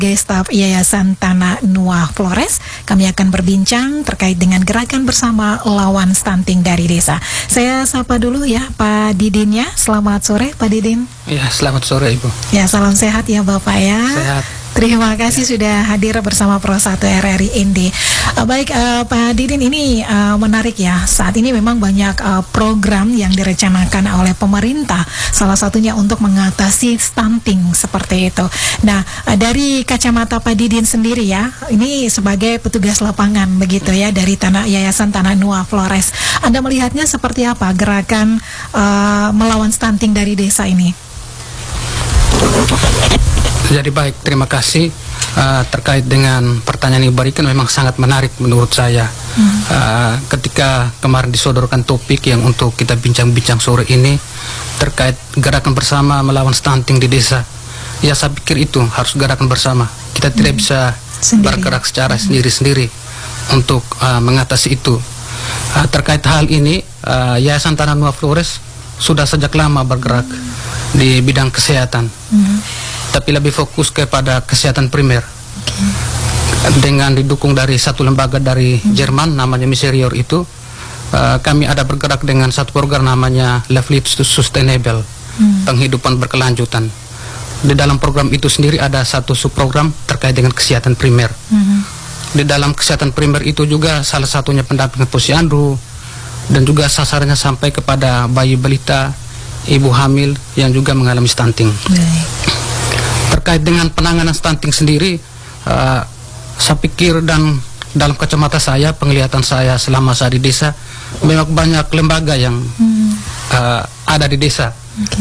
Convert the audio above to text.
Staf Yayasan Tanah Nuah Flores. Kami akan berbincang terkait dengan gerakan bersama lawan stunting dari desa. Saya sapa dulu ya Pak Didin ya. Selamat sore Pak Didin. Ya, selamat sore Ibu. Ya, salam sehat ya Bapak ya. Sehat. Terima kasih sudah hadir bersama Pro 1 RRI Indi. Baik Pak Didin, ini menarik ya. Saat ini memang banyak program yang direncanakan oleh pemerintah. Salah satunya untuk mengatasi stunting seperti itu. Nah, dari kacamata Pak Didin sendiri ya, ini sebagai petugas lapangan begitu ya dari Yayasan Tanah Nuah Flores. Anda melihatnya seperti apa gerakan melawan stunting dari desa ini? Jadi baik, terima kasih terkait dengan pertanyaan yang diberikan, memang sangat menarik menurut saya. Ketika kemarin disodorkan topik yang untuk kita bincang-bincang sore ini terkait gerakan bersama melawan stunting di desa, ya saya pikir itu harus gerakan bersama. Kita tidak bisa bergerak secara sendiri-sendiri untuk mengatasi itu. Terkait hal ini, Yayasan Tanah Nuah Flores sudah sejak lama bergerak di bidang kesehatan, tapi lebih fokus kepada kesehatan primer. Dengan didukung dari satu lembaga dari Jerman namanya Miserior itu, kami ada bergerak dengan satu program namanya Life Leads to Sustainable, penghidupan berkelanjutan. Di dalam program itu sendiri ada satu subprogram terkait dengan kesehatan primer. Di dalam kesehatan primer itu juga salah satunya pendampingan posyandu, dan juga sasarannya sampai kepada bayi balita, ibu hamil yang juga mengalami stunting. Terkait dengan penanganan stunting sendiri, saya pikir dan dalam kacamata saya, penglihatan saya selama saya di desa, memang banyak lembaga yang ada di desa